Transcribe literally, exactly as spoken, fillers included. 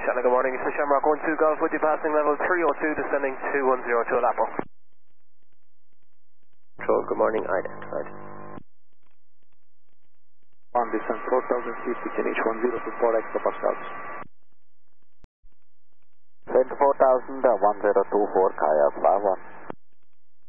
Shannon, good morning. It's the Shamrock one two Golf with you passing level three oh two, descending two one zero to Alapo. Control, good morning, identified. On descent four thousand feet, we can reach one zero two four hectopascals. Descent four thousand, uh, one zero two four, Kaya, fly one.